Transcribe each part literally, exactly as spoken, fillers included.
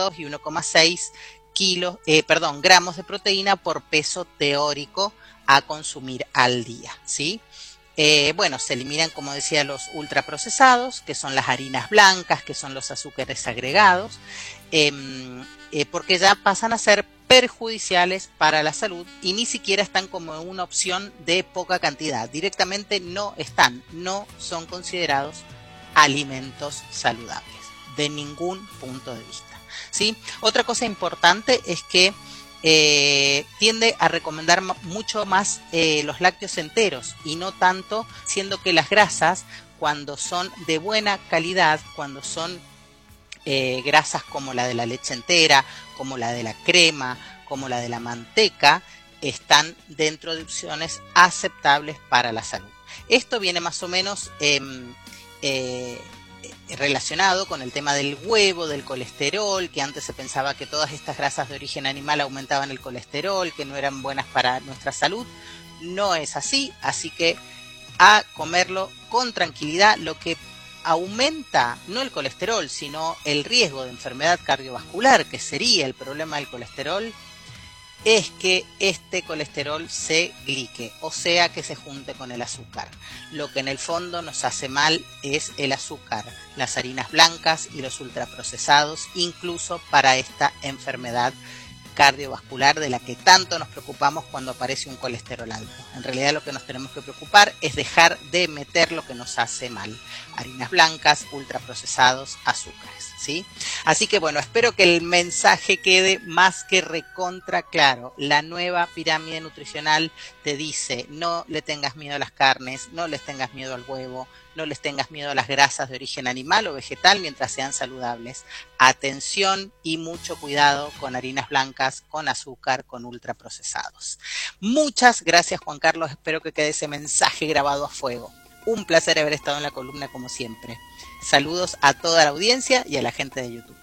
dos y uno coma seis kilos, eh, perdón, gramos de proteína por peso teórico a consumir al día, ¿sí? Eh, bueno, se eliminan, como decía, los ultraprocesados, que son las harinas blancas, que son los azúcares agregados, eh, eh, porque ya pasan a ser perjudiciales para la salud y ni siquiera están como una opción de poca cantidad. Directamente no están, no son considerados alimentos saludables, de ningún punto de vista, ¿sí? Otra cosa importante es que Eh, tiende a recomendar mucho más eh, los lácteos enteros y no tanto, siendo que las grasas, cuando son de buena calidad, cuando son eh, grasas como la de la leche entera, como la de la crema, como la de la manteca, están dentro de opciones aceptables para la salud. Esto viene más o menos eh, eh, relacionado con el tema del huevo, del colesterol, que antes se pensaba que todas estas grasas de origen animal aumentaban el colesterol, que no eran buenas para nuestra salud. No es así, así que a comerlo con tranquilidad. Lo que aumenta no el colesterol, sino el riesgo de enfermedad cardiovascular, que sería el problema del colesterol, es que este colesterol se glique, o sea que se junte con el azúcar. Lo que en el fondo nos hace mal es el azúcar, las harinas blancas y los ultraprocesados, incluso para esta enfermedad cardiovascular de la que tanto nos preocupamos cuando aparece un colesterol alto. En realidad lo que nos tenemos que preocupar es dejar de meter lo que nos hace mal: harinas blancas, ultraprocesados, azúcares, ¿sí? Así que bueno, espero que el mensaje quede más que recontra claro. La nueva pirámide nutricional te dice: no le tengas miedo a las carnes, no les tengas miedo al huevo, no les tengas miedo a las grasas de origen animal o vegetal mientras sean saludables. Atención y mucho cuidado con harinas blancas, con azúcar, con ultraprocesados. Muchas gracias, Juan Carlos, espero que quede ese mensaje grabado a fuego. Un placer haber estado en la columna como siempre. Saludos a toda la audiencia y a la gente de YouTube.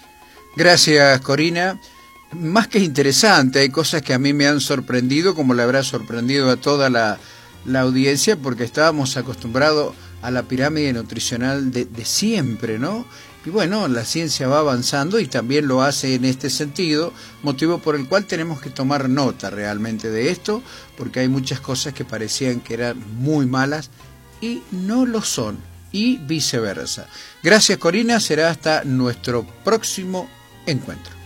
Gracias, Corina. Más que interesante, hay cosas que a mí me han sorprendido, como le habrá sorprendido a toda la, la audiencia, porque estábamos acostumbrados a la pirámide nutricional de, de siempre, ¿no? Y bueno, la ciencia va avanzando y también lo hace en este sentido, motivo por el cual tenemos que tomar nota realmente de esto, porque hay muchas cosas que parecían que eran muy malas y no lo son, y viceversa. Gracias, Corina, será hasta nuestro próximo encuentro.